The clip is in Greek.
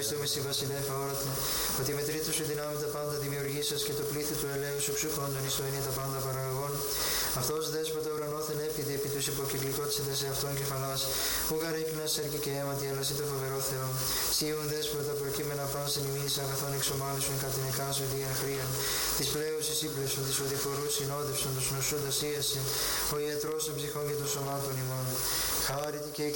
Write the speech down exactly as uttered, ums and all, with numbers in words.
ευχαριστούμε σοι βασιλεύα όρατο, ότι με τρίτου σου δυνάμει τα πάντα δημιουργήσας και το πλήθη του ελέου σου ψυχόντων εις το είναι τα πάντα παραγωγών. Αυτός δέσποτα ουρανόθεν έπειτε επί τους υποκυκλικότητες σε αυτόν κεφαλάς, ου γαρέκλινας σέρκη και αίματι, έλαση το φοβερό Θεό. Σίουν δέσποτα προκείμενα πάνσεν ημείς αγαθών εξομάλισον κατ' την εκάσου διαν χρίαν, της πλέουσης ύπλεσον, της οδηφορούς συνόδευσον, τους νοσούντας ίαση, ο ιατρός των ψυχών και των σωμάτων ημών. Χάρητη και